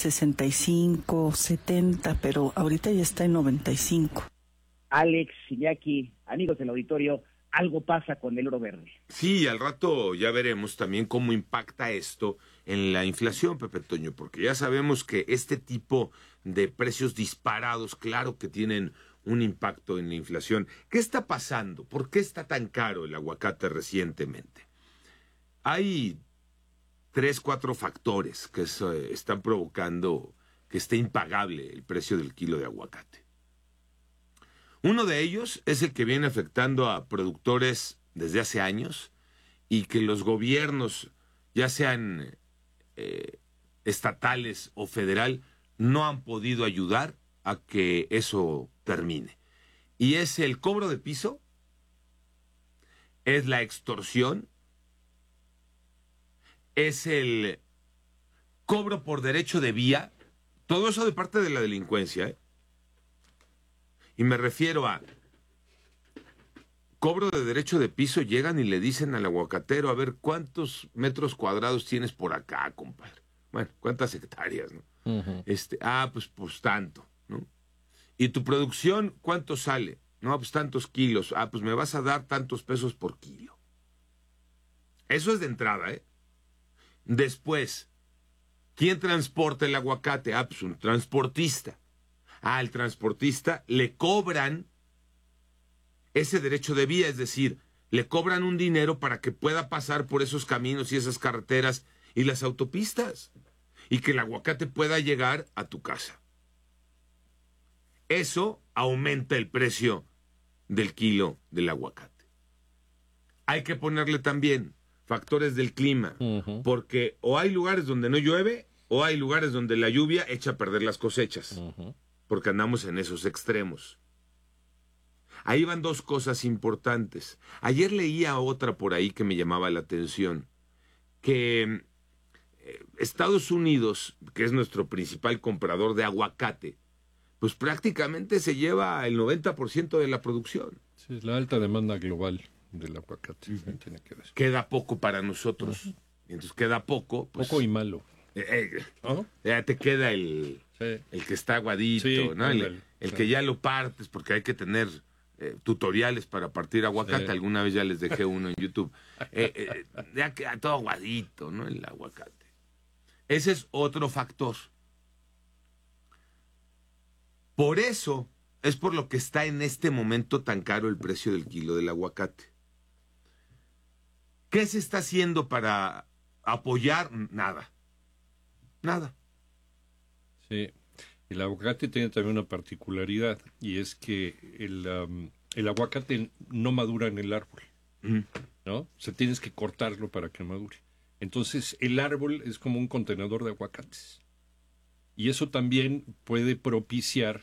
65, 70, pero ahorita ya está en 95. Alex, Iñaki, amigos del auditorio, algo pasa con el oro verde. Sí, al rato ya veremos también cómo impacta esto en la inflación, Pepe Toño, porque ya sabemos que este tipo de precios disparados, claro que tienen un impacto en la inflación. ¿Qué está pasando? ¿Por qué está tan caro el aguacate recientemente? Hay 3, 4 factores que están provocando que esté impagable el precio del kilo de aguacate. Uno de ellos es el que viene afectando a productores desde hace años y que los gobiernos, ya sean estatales o federal, no han podido ayudar a que eso termine. Y es el cobro de piso, es la extorsión, es el cobro por derecho de vía, todo eso de parte de la delincuencia, ¿eh? Y me refiero a cobro de derecho de piso, llegan y le dicen al aguacatero, a ver, ¿cuántos metros cuadrados tienes por acá, compadre? Bueno, ¿cuántas hectáreas, no? Uh-huh. Pues tanto, ¿no? ¿Y tu producción cuánto sale? No, pues tantos kilos. Pues me vas a dar tantos pesos por kilo. Eso es de entrada, ¿eh? Después, ¿quién transporta el aguacate? Pues un transportista. Al transportista le cobran ese derecho de vía, es decir, le cobran un dinero para que pueda pasar por esos caminos y esas carreteras y las autopistas, y que el aguacate pueda llegar a tu casa. Eso aumenta el precio del kilo del aguacate. Hay que ponerle también factores del clima, uh-huh, porque o hay lugares donde no llueve, o hay lugares donde la lluvia echa a perder las cosechas, uh-huh, porque andamos en esos extremos. Ahí van 2 cosas importantes. Ayer leía otra por ahí que me llamaba la atención, que Estados Unidos, que es nuestro principal comprador de aguacate, pues prácticamente se lleva el 90% de la producción. Sí, es la alta demanda global del aguacate. Uh-huh. Tiene que ver. Queda poco para nosotros. Uh-huh. Entonces queda poco. Pues, poco y malo. ¿Oh? Ya te queda el que está aguadito, sí, ¿no? El que ya lo partes, porque hay que tener tutoriales para partir aguacate. Sí. Alguna vez ya les dejé uno en YouTube. Ya queda todo aguadito, ¿no? El aguacate. Ese es otro factor. Por eso es por lo que está en este momento tan caro el precio del kilo del aguacate. ¿Qué se está haciendo para apoyar? Nada. Sí, el aguacate tiene también una particularidad, y es que el aguacate no madura en el árbol, ¿no? O sea, tienes que cortarlo para que madure. Entonces, el árbol es como un contenedor de aguacates. Y eso también puede propiciar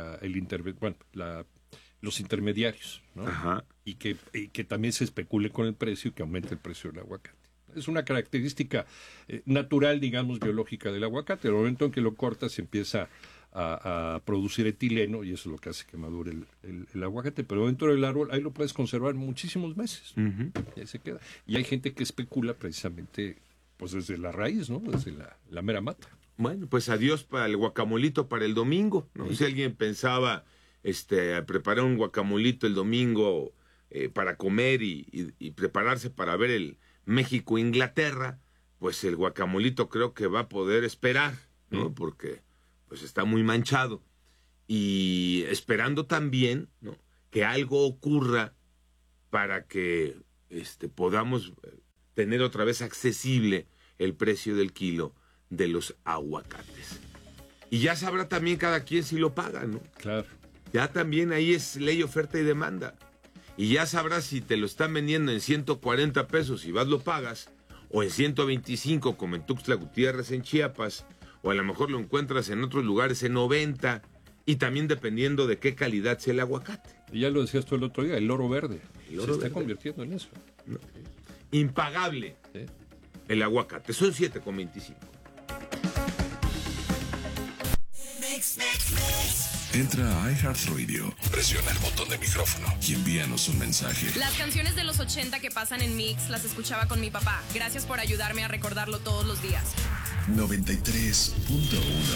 los intermediarios, ¿no? Ajá. Y que también se especule con el precio y que aumente el precio del aguacate. Es una característica natural, digamos, biológica del aguacate. En el momento en que lo cortas empieza a producir etileno, y eso es lo que hace que madure el aguacate. Pero dentro del árbol ahí lo puedes conservar muchísimos meses. Uh-huh. Y ahí se queda. Y hay gente que especula precisamente pues desde la raíz, ¿no? Desde la mera mata. Bueno, pues adiós para el guacamolito para el domingo, ¿no? Sí. Si alguien pensaba preparar un guacamolito el domingo para comer y prepararse para ver el México-Inglaterra, pues el guacamolito creo que va a poder esperar, ¿no? Porque pues está muy manchado. Y esperando también, ¿no?, que algo ocurra para que podamos tener otra vez accesible el precio del kilo de los aguacates. Y ya sabrá también cada quien si lo paga, ¿no? Claro. Ya también ahí es ley, oferta y demanda. Y ya sabrás si te lo están vendiendo en 140 pesos y vas lo pagas, o en 125 como en Tuxtla Gutiérrez en Chiapas, o a lo mejor lo encuentras en otros lugares en 90, y también dependiendo de qué calidad sea el aguacate. Y ya lo decías tú el otro día, el oro verde. El oro se está verde convirtiendo en eso. No. Impagable. ¿Sí? El aguacate, son 7,25. Entra a iHeartRadio, presiona el botón de micrófono y envíanos un mensaje. Las canciones de los 80 que pasan en Mix las escuchaba con mi papá. Gracias por ayudarme a recordarlo todos los días. 93.1